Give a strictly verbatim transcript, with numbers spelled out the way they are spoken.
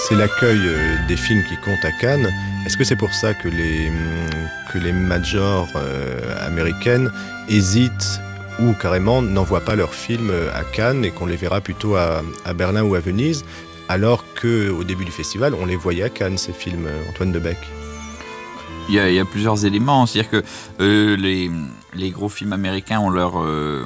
c'est l'accueil euh, des films qui compte à Cannes. Est-ce que c'est pour ça que les, que les majors euh, américaines hésitent ou carrément n'envoient pas leurs films à Cannes et qu'on les verra plutôt à, à Berlin ou à Venise, alors qu'au début du festival, on les voyait à Cannes, ces films, Antoine Debec? Il y, a, il y a plusieurs éléments, c'est-à-dire que euh, les, les gros films américains ont leur, euh,